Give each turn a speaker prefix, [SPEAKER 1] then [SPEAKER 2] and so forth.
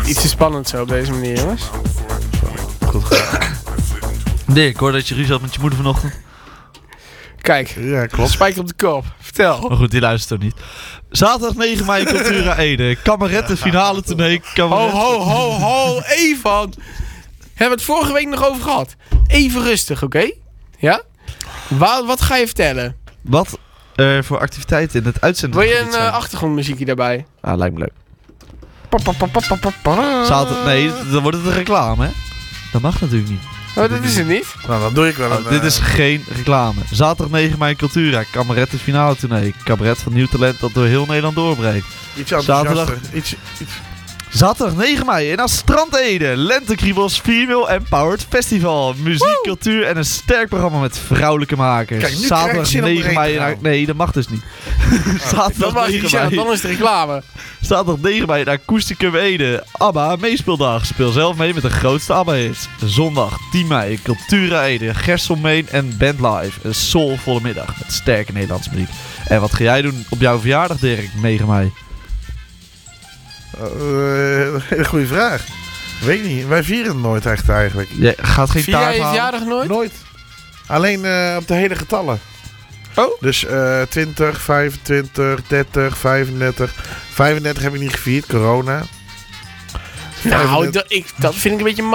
[SPEAKER 1] Iets te spannend zo op deze manier, jongens.
[SPEAKER 2] Goed gedaan.
[SPEAKER 3] Nee, ik hoor dat je ruzie had met je moeder vanochtend.
[SPEAKER 1] Kijk,
[SPEAKER 2] Ja, klopt.
[SPEAKER 1] spijker op de kop. Vertel.
[SPEAKER 3] Maar goed, die luistert ook niet. Zaterdag 9 mei Cultura Ede. Kameretten finale tournee.
[SPEAKER 1] Ho, even. Hebben we het vorige week nog over gehad. Even rustig, oké? Ja? Wat ga je vertellen?
[SPEAKER 3] Wat voor activiteiten in het uitzenden?
[SPEAKER 1] Wil je een achtergrondmuziekje daarbij?
[SPEAKER 3] Ah, lijkt me leuk. Zaterdag, nee, dan wordt het een reclame, hè? Dat mag natuurlijk niet.
[SPEAKER 1] Oh, dat is het niet.
[SPEAKER 2] Nou, dan doe ik wel een...
[SPEAKER 3] Dit is geen reclame. Zaterdag 9 mei Cultura. Kameretten finale tournee. Cabaret van nieuw talent dat door heel Nederland doorbreekt.
[SPEAKER 2] Iets enthousiaster.
[SPEAKER 3] Zaterdag-
[SPEAKER 2] Iets...
[SPEAKER 3] Zaterdag 9 mei in Strand Ede. Lentekriebels Female Empowered Festival. Muziek, cultuur en een sterk programma met vrouwelijke makers.
[SPEAKER 2] Kijk, nu krijg
[SPEAKER 3] Zaterdag
[SPEAKER 2] ik zin om
[SPEAKER 3] 9
[SPEAKER 2] erheen
[SPEAKER 3] mei
[SPEAKER 2] te gaan.
[SPEAKER 3] nee, dat mag dus niet.
[SPEAKER 1] Dat
[SPEAKER 3] Zaterdag
[SPEAKER 1] mag je
[SPEAKER 3] 9
[SPEAKER 1] niet zeggen,
[SPEAKER 3] mei.
[SPEAKER 1] dan is het reclame.
[SPEAKER 3] Zaterdag 9 mei in Akoesticum Ede. ABBA meespeeldag. Speel zelf mee met de grootste ABBA-hits. Zondag 10 mei Cultura Ede. Gerselmeen en Band Live. Een soulvolle middag met sterke Nederlandse muziek. En wat ga jij doen op jouw verjaardag, Dirk? 9 mei.
[SPEAKER 2] Hele goede vraag. Weet niet. Wij vieren het nooit echt eigenlijk.
[SPEAKER 3] Je gaat geen
[SPEAKER 1] Vier jij
[SPEAKER 3] taart
[SPEAKER 1] je
[SPEAKER 3] halen?
[SPEAKER 1] verjaardag nooit?
[SPEAKER 2] Nooit. Alleen op de hele getallen.
[SPEAKER 1] Oh?
[SPEAKER 2] Dus 20, 25, 30, 35. 35 heb ik niet gevierd, corona.
[SPEAKER 1] Nou,
[SPEAKER 2] 35.
[SPEAKER 1] dat vind ik een beetje